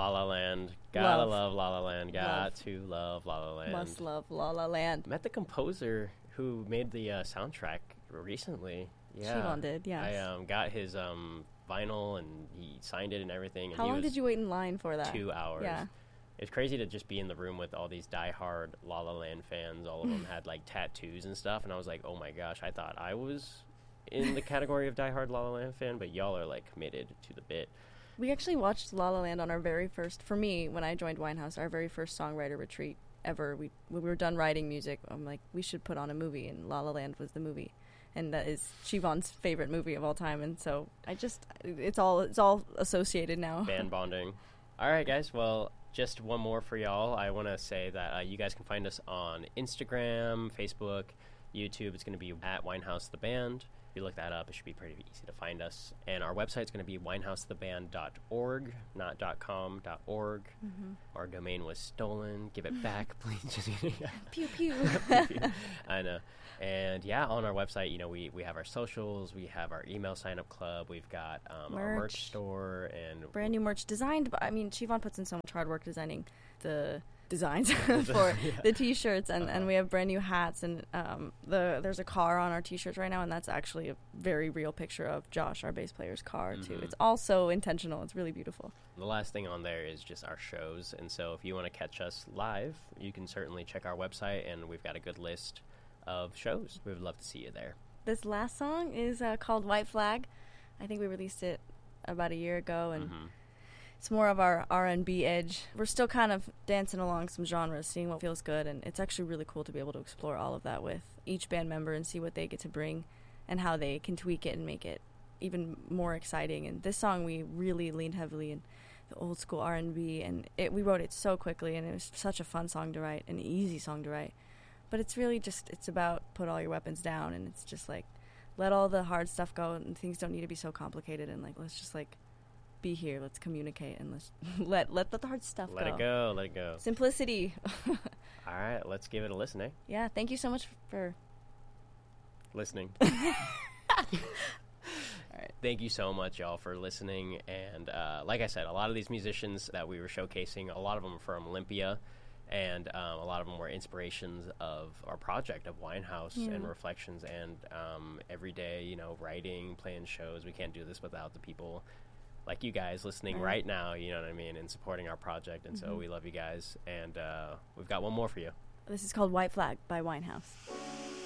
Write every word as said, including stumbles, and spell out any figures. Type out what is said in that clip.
La La Land. Gotta Love. love La La Land. Got Love. to love La La Land. Must love La La Land. Met the composer who made the uh, soundtrack recently. Yeah. Siobhan did, yes. I um, got his um, vinyl and he signed it and everything. And How he long was did you wait in line for that? Two hours. Yeah. It's crazy to just be in the room with all these diehard La La Land fans. All of them had like tattoos and stuff, and I was like, "Oh my gosh!" I thought I was in the category of diehard La La Land fan, but y'all are like committed to the bit. We actually watched La La Land on our very first, for me, when I joined Winehouse, our very first songwriter retreat ever. We when we were done writing music, I'm like, we should put on a movie, and La La Land was the movie, and that is Siobhan's favorite movie of all time. And so I just, it's all it's all associated now. Band bonding. All right, guys. Well. Just one more for y'all. I want to say that uh, you guys can find us on Instagram, Facebook, YouTube. It's going to be at Winehouse the Band. If you look that up, it should be pretty easy to find us. And our website is going to be winehouse the band dot org, not .com, .org. Mm-hmm. Our domain was stolen. Give it back, please. Just pew, pew. I know. And yeah, on our website, you know, we, we have our socials, we have our email sign-up club, we've got um, our merch store, and brand new merch designed. By, I mean, Siobhan puts in so much hard work designing the designs for yeah. the T-shirts, and, uh-huh. and we have brand new hats, and um, the there's a car on our T-shirts right now, and that's actually a very real picture of Josh, our bass player's car, mm-hmm. too. It's also intentional. It's really beautiful. The last thing on there is just our shows, and so if you want to catch us live, you can certainly check our website, and we've got a good list of shows. We would love to see you there. This last song is uh, called White Flag. I think we released it about a year ago, and mm-hmm. it's more of our R and B edge. We're still kind of dancing along some genres, seeing what feels good, and it's actually really cool to be able to explore all of that with each band member and see what they get to bring and how they can tweak it and make it even more exciting. And this song, we really leaned heavily in the old school R and B, and it, we wrote it so quickly, and it was such a fun song to write, an easy song to write. But it's really just, it's about put all your weapons down, and it's just like, let all the hard stuff go, and things don't need to be so complicated, and like, let's just like, be here, let's communicate, and let's let, let, let the hard stuff let go. Let it go, let it go. Simplicity. All right, let's give it a listen, eh? Yeah, thank you so much for listening. All right. Thank you so much, y'all, for listening, and uh, like I said, a lot of these musicians that we were showcasing, a lot of them are from Olympia, and um, a lot of them were inspirations of our project of Winehouse yeah. and Reflections, and um, every day, you know, writing, playing shows. We can't do this without the people like you guys listening right, right now, you know what I mean, and supporting our project, and mm-hmm. so we love you guys, and uh, we've got one more for you. This is called White Flag by Winehouse.